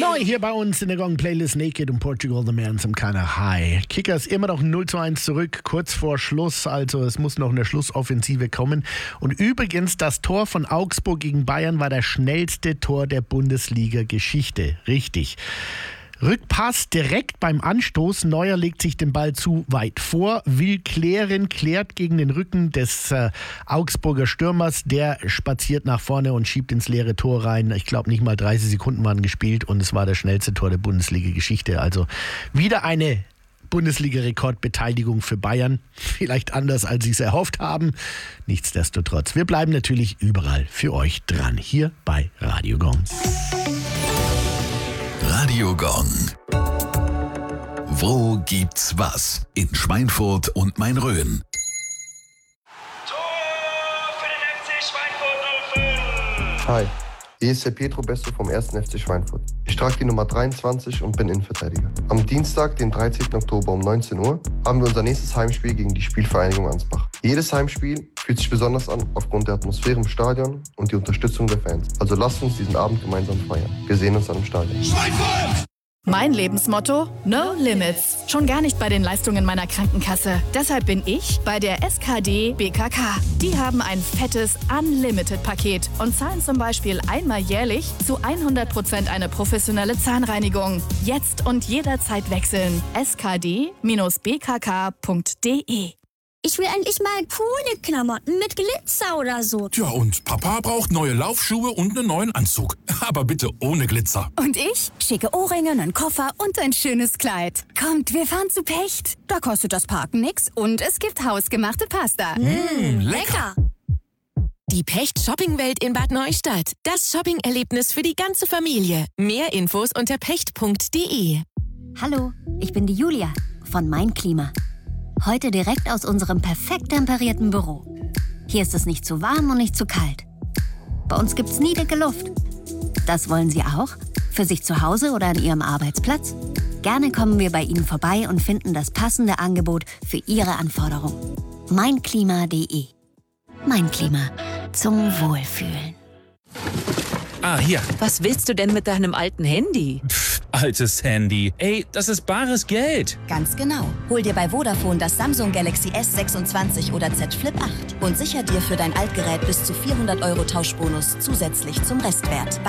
Neu hier bei uns in der Gong-Playlist Naked und Portugal The Man zum Keiner High. Kickers immer noch 0:1 zurück, kurz vor Schluss, also es muss noch eine Schlussoffensive kommen. Und übrigens, das Tor von Augsburg gegen Bayern war das schnellste Tor der Bundesliga-Geschichte. Richtig. Rückpass direkt beim Anstoß. Neuer legt sich den Ball zu weit vor, will klären, klärt gegen den Rücken des Augsburger Stürmers. Der spaziert nach vorne und schiebt ins leere Tor rein. Ich glaube, nicht mal 30 Sekunden waren gespielt und es war das schnellste Tor der Bundesliga-Geschichte. Also wieder eine Bundesliga-Rekordbeteiligung für Bayern. Vielleicht anders, als sie es erhofft haben. Nichtsdestotrotz, wir bleiben natürlich überall für euch dran. Hier bei Radio Gong. Radio Gong. Wo gibt's was? In Schweinfurt und Main-Rhön. Tor für den FC Schweinfurt 05. Hi, hier ist der Pietro Besto vom 1. FC Schweinfurt. Ich trage die Nummer 23 und bin Innenverteidiger. Am Dienstag, den 13. Oktober um 19 Uhr, haben wir unser nächstes Heimspiel gegen die Spielvereinigung Ansbach. Jedes Heimspiel fühlt sich besonders an aufgrund der Atmosphäre im Stadion und die Unterstützung der Fans. Also lasst uns diesen Abend gemeinsam feiern. Wir sehen uns dann im Stadion. Schweinfurt! Mein Lebensmotto? No Limits. Schon gar nicht bei den Leistungen meiner Krankenkasse. Deshalb bin ich bei der SKD BKK. Die haben ein fettes Unlimited-Paket und zahlen zum Beispiel einmal jährlich zu 100% eine professionelle Zahnreinigung. Jetzt und jederzeit wechseln. skd-bkk.de. Ich will endlich mal coole Klamotten mit Glitzer oder so. Ja, und Papa braucht neue Laufschuhe und einen neuen Anzug. Aber bitte ohne Glitzer. Und ich? Schicke Ohrringe, einen Koffer und ein schönes Kleid. Kommt, wir fahren zu Pecht. Da kostet das Parken nix und es gibt hausgemachte Pasta. Lecker. Die Pecht Shoppingwelt in Bad Neustadt. Das Shopping-Erlebnis für die ganze Familie. Mehr Infos unter pecht.de. Hallo, ich bin die Julia von Mein Klima. Heute direkt aus unserem perfekt temperierten Büro. Hier ist es nicht zu warm und nicht zu kalt. Bei uns gibt's nie dicke Luft. Das wollen Sie auch? Für sich zu Hause oder an Ihrem Arbeitsplatz? Gerne kommen wir bei Ihnen vorbei und finden das passende Angebot für Ihre Anforderungen. Meinklima.de. Mein Klima. Zum Wohlfühlen. Ah, hier. Was willst du denn mit deinem alten Handy? Altes Handy. Ey, das ist bares Geld. Ganz genau. Hol dir bei Vodafone das Samsung Galaxy S26 oder Z Flip 8 und sicher dir für dein Altgerät bis zu 400 € Tauschbonus zusätzlich zum Restwert.